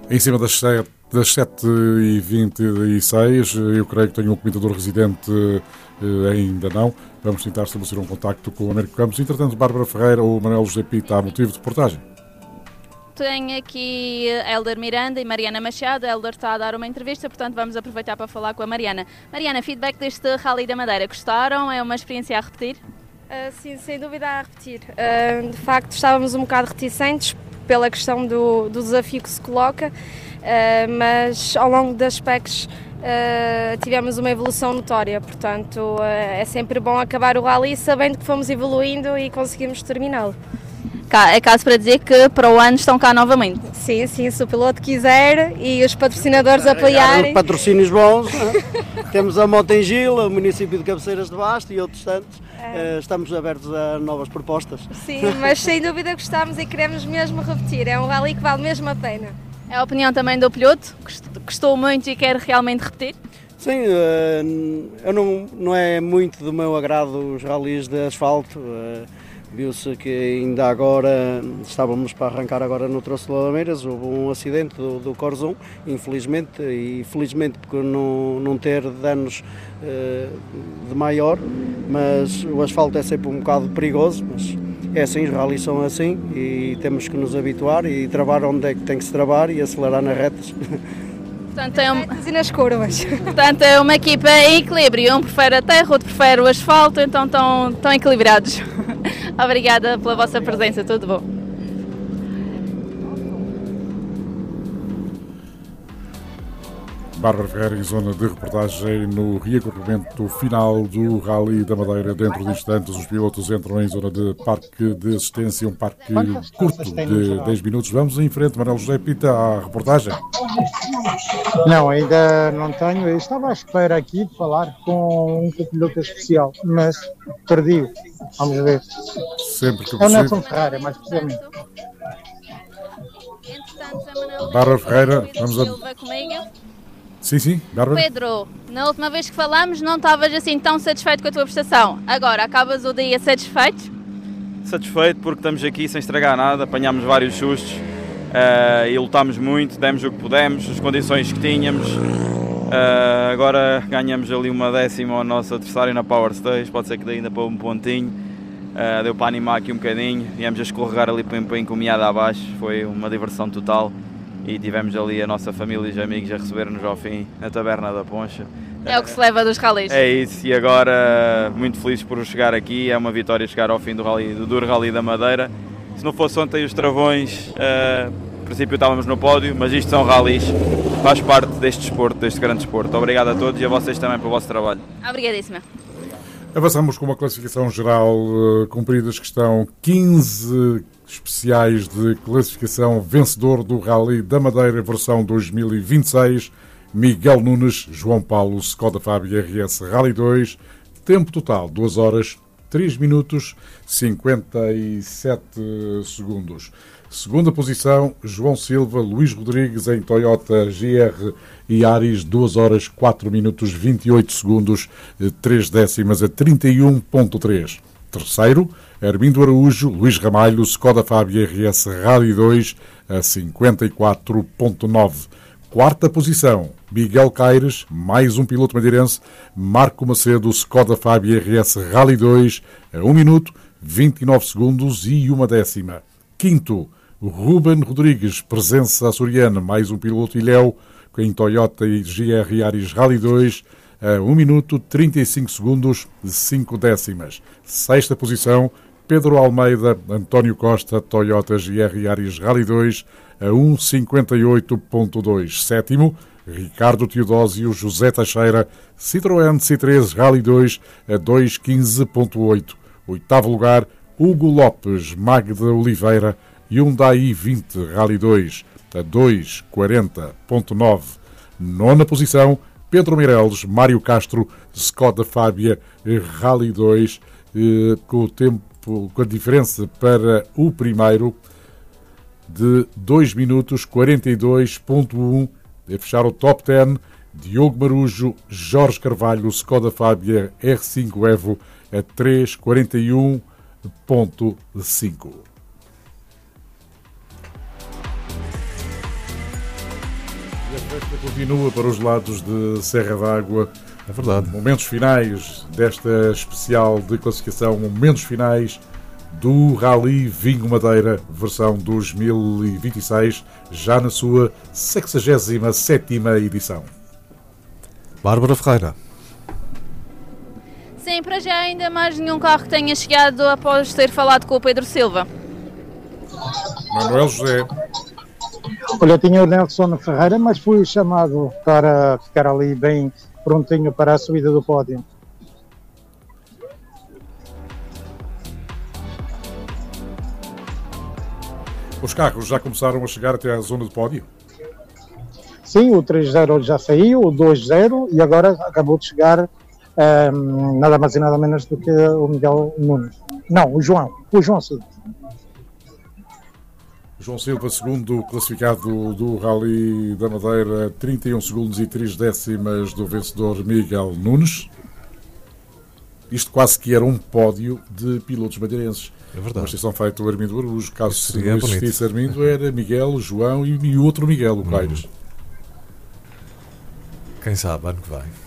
Em cima das 7h26, eu creio que tenho um comentador residente, ainda não. Vamos tentar estabelecer um contacto com o Américo Campos. Entretanto, Bárbara Ferreira ou Manuel José Pita, há motivo de reportagem? Tenho aqui Hélder Miranda e Mariana Machado. Hélder está a dar uma entrevista, portanto vamos aproveitar para falar com a Mariana. Mariana, feedback deste Rally da Madeira. Gostaram? É uma experiência a repetir? Sim, sem dúvida a repetir. De facto, estávamos um bocado reticentes pela questão do desafio que se coloca, mas ao longo das PECs tivemos uma evolução notória, portanto é sempre bom acabar o rally sabendo que fomos evoluindo e conseguimos terminá-lo. É caso para dizer que para o ano estão cá novamente? Sim, se o piloto quiser e os patrocinadores apoiarem. Os patrocínios bons, temos a Motengil, o município de Cabeceiras de Basto e outros tantos. Estamos abertos a novas propostas. Sim, mas sem dúvida gostamos e queremos mesmo repetir. É um rally que vale mesmo a pena. É a opinião também do piloto? Gostou muito e quer realmente repetir? Sim, eu não é muito do meu agrado os rallies de asfalto. Viu-se que ainda agora, estávamos para arrancar agora no Troço de Lameiras, houve um acidente do Corzum, infelizmente, e felizmente por não ter danos de maior, mas o asfalto é sempre um bocado perigoso, mas é assim, os rallies são assim e temos que nos habituar e travar onde é que tem que se travar e acelerar nas retas. Portanto, e nas curvas. Portanto, é uma equipa em equilíbrio, um prefere a terra, outro prefere o asfalto, então estão equilibrados. Obrigada pela vossa presença, tudo bom. Bárbara Ferreira, em zona de reportagem no reagrupamento final do Rally da Madeira. Dentro de instantes, os pilotos entram em zona de parque de assistência, um parque curto de 10 minutos. Vamos em frente, Manuel José Pita, à reportagem. Não, ainda não tenho. Eu estava à espera aqui de falar com um piloto especial, mas perdi. Vamos ver. Sempre que é o Nelson Ferreira, mais precisamente. Bárbara Ferreira, vamos a... comigo. Sim, Bárbara. Pedro, na última vez que falámos não estavas assim tão satisfeito com a tua prestação. Agora, acabas o dia satisfeito? Satisfeito porque estamos aqui sem estragar nada, apanhámos vários sustos e lutámos muito, demos o que pudemos, as condições que tínhamos. Agora ganhamos ali uma décima ao nosso adversário na Power Stage, pode ser que dê ainda para um pontinho. Deu para animar aqui um bocadinho, viemos a escorregar ali para com meada abaixo, foi uma diversão total. E tivemos ali a nossa família e os amigos a receber-nos ao fim na Taberna da Poncha. É o que se leva dos rallies. É isso, e agora muito feliz por chegar aqui, é uma vitória chegar ao fim do Duro Rally da Madeira. Se não fosse ontem os travões, no princípio estávamos no pódio, mas isto são rallies, faz parte deste desporto, deste grande desporto. Obrigado a todos e a vocês também pelo vosso trabalho. Obrigadíssima. Avançamos com uma classificação geral, cumpridas que estão 15 especiais de classificação. Vencedor do Rally da Madeira versão 2026, Miguel Nunes, João Paulo, Skoda Fábio RS Rally 2, tempo total 2 horas, 3 minutos, 57 segundos. Segunda posição, João Silva, Luís Rodrigues em Toyota GR Yaris, 2 horas, 4 minutos, 28 segundos, 3 décimas a 31.3. Terceiro, Armindo Araújo, Luís Ramalho, Skoda Fábio RS Rally 2 a 54.9. Quarta posição, Miguel Caires, mais um piloto madeirense, Marco Macedo, Skoda Fábio RS Rally 2 a 1 minuto, 29 segundos e 1 décima. Quinto, Ruben Rodrigues, presença açoriana, mais um piloto ilhéu, em Toyota e GR Yaris Rally 2 a 1 minuto, 35 segundos e 5 décimas. Sexta posição, Pedro Almeida, António Costa, Toyota GR Yaris Rally 2 a 1,58.2. Sétimo, Ricardo Teodósio, José Teixeira, Citroën C3 Rally 2 a 2,15.8. Oitavo lugar, Hugo Lopes, Magda Oliveira, Hyundai i20 Rally 2 a 2,40.9. Nona posição, Pedro Meireles, Mário Castro, Skoda Fábia Rally 2, com o tempo, com a diferença para o primeiro de 2 minutos 42.1. A fechar o top 10, Diogo Marujo, Jorge Carvalho, Skoda Fábia R5 Evo a 3,41.5. E a festa continua para os lados de Serra d'Água. É verdade. Momentos finais desta especial de classificação, momentos finais do Rally Vinho Madeira, versão 2026, já na sua 67ª edição. Bárbara Ferreira. Sim, para já ainda mais nenhum carro que tenha chegado após ter falado com o Pedro Silva. Manuel José. Olha, tinha o Nelson Ferreira, mas fui chamado para ficar ali bem prontinho para a subida do pódio. Os carros já começaram a chegar até à zona de pódio? Sim, o 3-0 já saiu, o 2-0 e agora acabou de chegar nada mais e nada menos do que o Miguel Nunes. Não, o João Silva. João Silva, segundo classificado do Rally da Madeira, 31 segundos e 3 décimas do vencedor Miguel Nunes. Isto quase que era um pódio de pilotos madeirenses. É verdade. Uma exceção feita o Armindo Araújo, caso Isso se seria não existisse Armindo, era Miguel, João e o outro Miguel, o Caires. Quem sabe, ano que vem.